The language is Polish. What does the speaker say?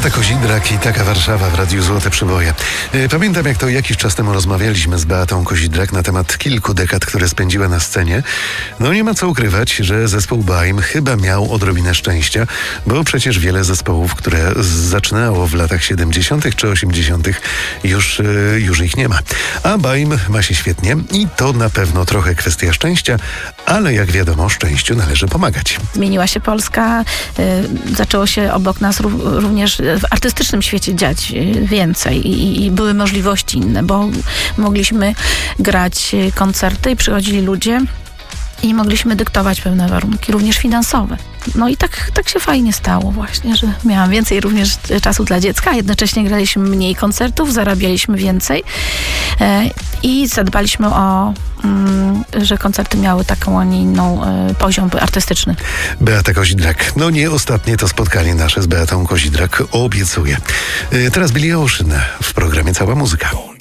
Beata Kozidrak i Taka Warszawa w Radiu Złote Przyboje. Pamiętam, jak to jakiś czas temu rozmawialiśmy z Beatą Kozidrak na temat kilku dekad, które spędziła na scenie. No nie ma co ukrywać, że zespół BAIM chyba miał odrobinę szczęścia, bo przecież wiele zespołów, które zaczynało w latach 70. czy 80. już ich nie ma. A BAIM ma się świetnie i to na pewno trochę kwestia szczęścia, ale jak wiadomo, szczęściu należy pomagać. Zmieniła się Polska, zaczęło się obok nas również w artystycznym świecie dziać więcej i były możliwości inne, bo mogliśmy grać koncerty i przychodzili ludzie i mogliśmy dyktować pewne warunki, również finansowe. No i tak się fajnie stało właśnie, że miałam więcej również czasu dla dziecka, a jednocześnie graliśmy mniej koncertów, zarabialiśmy więcej i zadbaliśmy o że koncerty miały taką, a nie inną poziom artystyczny. Beata Kozidrak. No nie ostatnie to spotkanie nasze z Beatą Kozidrak, obiecuję. Teraz Billie Ocean w programie Cała Muzyka.